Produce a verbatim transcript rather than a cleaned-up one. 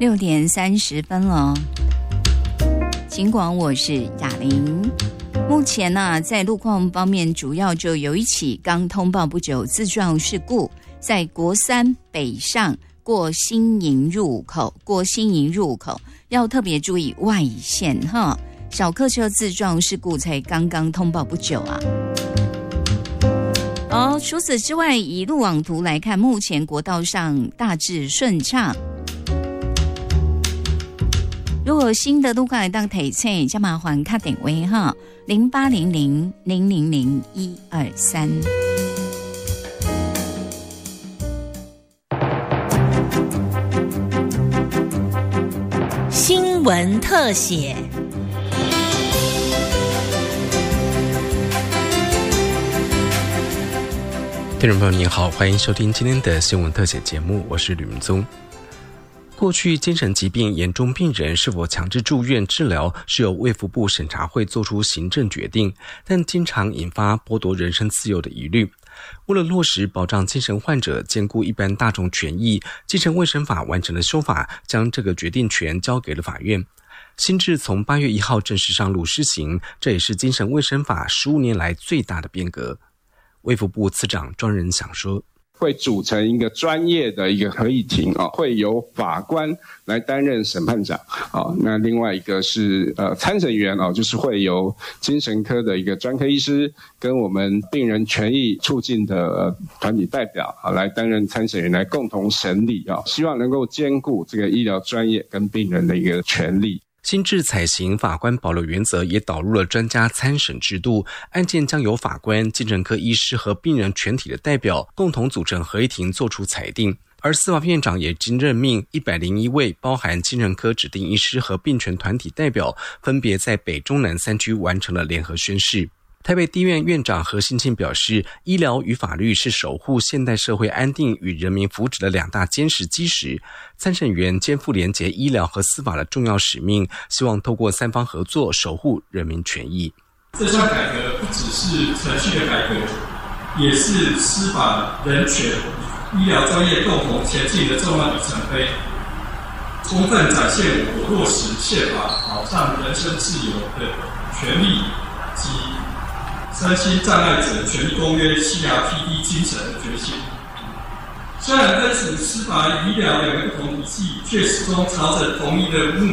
六点三十分了，尽管我是雅玲。目前呢、啊，在路况方面，主要就有一起刚通报不久自撞事故，在国三北上过新营入口，过新营入口要特别注意外线哈。小客车自撞事故才刚刚通报不久啊。哦，除此之外，以路网图来看，目前国道上大致顺畅。如果新的路况当提醒，就麻烦打电话哈，零八零零零零零一二三。 新闻特写。 听众朋友您好，欢迎收听今天的新闻特写节目，我是吕明宗。过去精神疾病严重病人是否强制住院治疗是由卫福部审查会做出行政决定，但经常引发剥夺人身自由的疑虑。为了落实保障精神患者兼顾一般大众权益，精神卫生法完成了修法，将这个决定权交给了法院。新制从八月一号正式上路施行，这也是精神卫生法十五年来最大的变革。卫福部次长庄仁祥说， 会组成一个专业的一个合议庭啊，会由法官来担任审判长啊。那另外一个是呃参审员啊，就是会由精神科的一个专科医师跟我们病人权益促进的、呃、团体代表啊来担任参审员，来共同审理啊，希望能够兼顾这个医疗专业跟病人的一个权利。 新制采行法官保留原则，也导入了专家参审制度，案件将由法官、精神科医师和病人全体的代表共同组成合议庭作出裁定。而司法院长也经任命一百零一位包含精神科指定医师和病权团体代表，分别在北中南三区完成了联合宣誓。台北地院院长何信庆表示，医疗与法律是守护现代社会安定与人民福祉的两大坚实基石。参审员肩负连结医疗和司法的重要使命，希望透过三方合作守护人民权益。 这项改革不只是程序的改革，也是司法、人权、医疗专业共同前进的重要里程碑，充分展现我国落实宪法保障人身自由的权利及身心障碍者权利公约 C R P D 精神的决心。虽然分属司法与医疗两个不同体系，却始终朝着同一的目